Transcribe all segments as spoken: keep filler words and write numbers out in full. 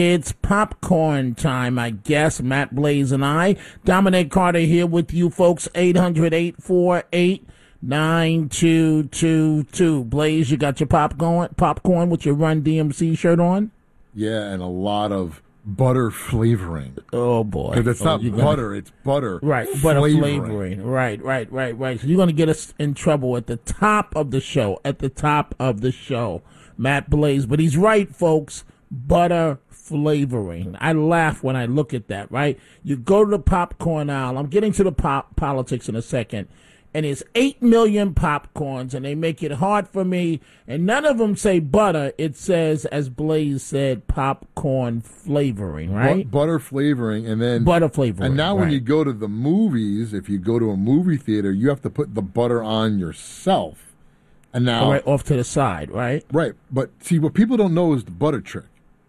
It's popcorn time, I guess. Matt Blaze and I. Dominic Carter here with you folks. eight hundred, eight four eight, nine two two two. Blaze, you got your popcorn, popcorn with your Run D M C shirt on? Yeah, and a lot of butter flavoring. Oh, boy. Because it's oh, not gonna... butter, it's butter Right, butter flavoring. flavoring. Right, right, right, right. So you're going to get us in trouble at the top of the show. At the top of the show. Matt Blaze. But he's right, folks. Butter flavoring. I laugh when I look at that, right? You go to the popcorn aisle. I'm getting to the pop politics in a second. And it's eight million popcorns, and they make it hard for me. And none of them say butter. It says, as Blaze said, popcorn flavoring, right? But butter flavoring, and then butter flavoring. And now right. when you go to the movies, if you go to a movie theater, you have to put the butter on yourself. And now, oh, right off to the side, right? Right. But see, what people don't know is the butter trick.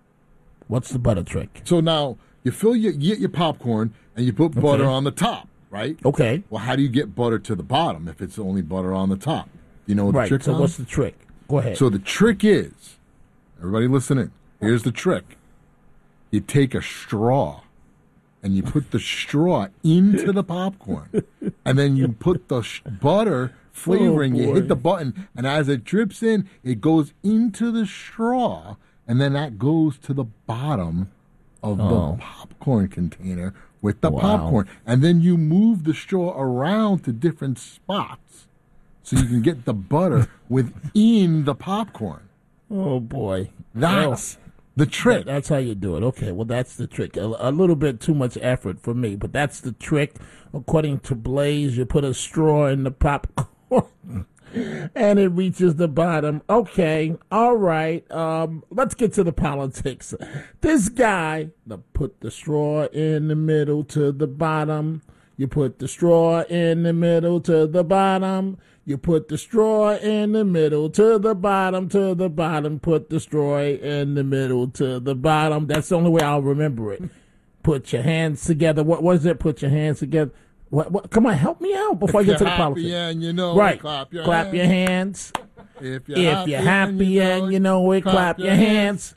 What's the butter trick? So now you fill your you get your popcorn and you put butter okay. on the top, right? Okay. Well, how do you get butter to the bottom if it's only butter on the top? You know what right. the trick is? So what's the trick? Go ahead. So the trick is, everybody listening, here's the trick. You take a straw and you put the straw into the popcorn, and then you put the sh- butter flavoring. Oh, you hit the button, and as it drips in, it goes into the straw. And then that goes to the bottom of oh. the popcorn container with the wow. popcorn. And then you move the straw around to different spots so you can get the butter within the popcorn. Oh, boy. That's oh. the trick. That, that's how you do it. Okay, well, that's the trick. A, a little bit too much effort for me, but that's the trick. According to Blaze, you put a straw in the popcorn. And it reaches the bottom. Okay, all right. Um, let's get to the politics. This guy, the put the straw in the middle to the bottom. You put the straw in the middle to the bottom. You put the straw in the middle to the bottom, to the bottom. Put the straw in the middle to the bottom. That's the only way I'll remember it. Put your hands together. What was it? Put your hands together. What, what, come on, help me out before if I get to the happy politics. And you know right. it, clap your clap hands. your hands. If you're, if happy, you're happy and you know it, clap your hands.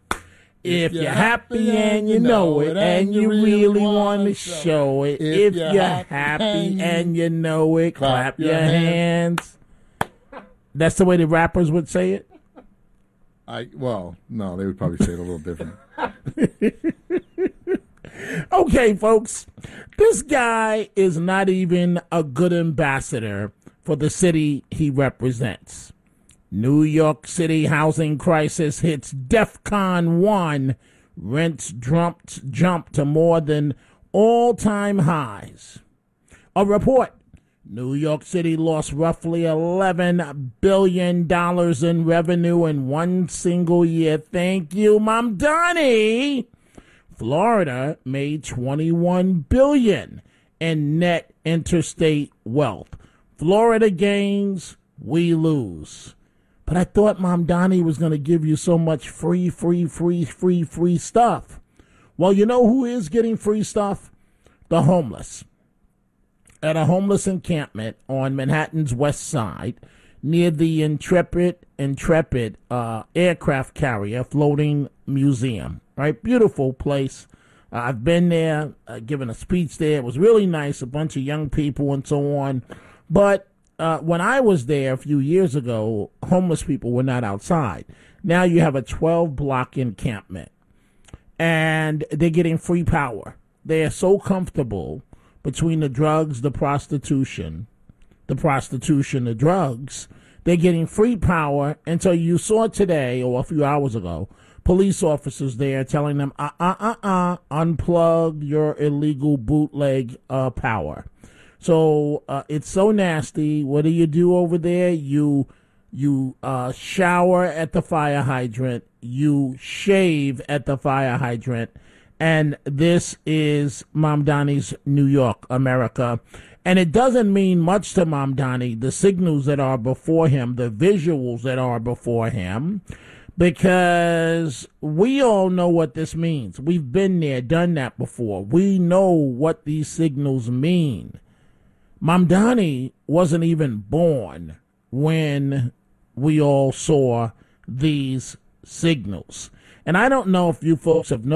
If you're happy and you know it and you really want to show it. If you're happy and you know it, clap your hands. That's the way the rappers would say it? I Well, no, they would probably say it a little different. Okay, folks, this guy is not even a good ambassador for the city he represents. New York City housing crisis hits DEFCON one. Rents jumped, jumped to more than all-time highs. A report. New York City lost roughly eleven billion dollars in revenue in one single year. Thank you, Mamdani. Florida made twenty-one billion dollars in net interstate wealth. Florida gains, we lose. But I thought Mamdani was going to give you so much free, free, free, free, free stuff. Well, you know who is getting free stuff? The homeless. At a homeless encampment on Manhattan's west side, near the Intrepid, Intrepid uh, aircraft carrier floating museum. Right, beautiful place. Uh, I've been there, uh, given a speech there. It was really nice, a bunch of young people and so on. But uh, when I was there a few years ago, homeless people were not outside. Now you have a twelve-block encampment, and they're getting free power. They are so comfortable between the drugs, the prostitution, the prostitution, the drugs. They're getting free power. And so you saw today, or a few hours ago, police officers there telling them, uh, uh, uh, uh, unplug your illegal bootleg uh, power. So uh, it's so nasty. What do you do over there? You you uh, shower at the fire hydrant. You shave at the fire hydrant. And this is Mamdani's New York, America. And it doesn't mean much to Mamdani, the signals that are before him, the visuals that are before him, because we all know what this means. We've been there, done that before. We know what these signals mean. Mamdani wasn't even born when we all saw these signals. And I don't know if you folks have